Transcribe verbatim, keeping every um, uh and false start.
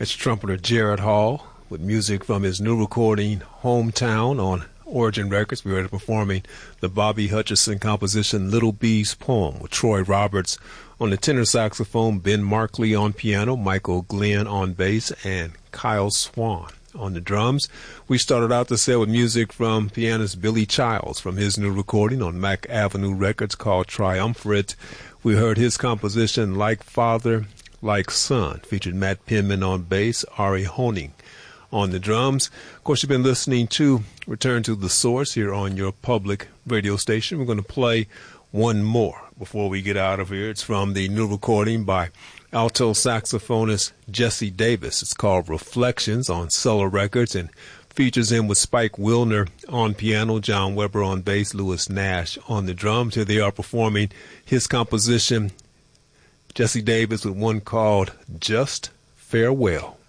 It's trumpeter Jared Hall with music from his new recording, Hometown, on Origin Records. We heard him performing the Bobby Hutcherson composition, Little Bee's Poem, with Troy Roberts on the tenor saxophone, Ben Markley on piano, Michael Glenn on bass, and Kyle Swan on the drums. We started out the set with music from pianist Billy Childs from his new recording on Mack Avenue Records called Triumvirate. We heard his composition, Like Father, Like Son, featured Matt Penman on bass, Ari Honing on the drums. Of course, you've been listening to Return to the Source here on your public radio station. We're going to play one more before we get out of here. It's from the new recording by alto saxophonist Jesse Davis. It's called Reflections on Cellar Records and features him with Spike Wilner on piano, John Weber on bass, Lewis Nash on the drums. Here they are performing his composition, Jesse Davis, with one called Just Farewell.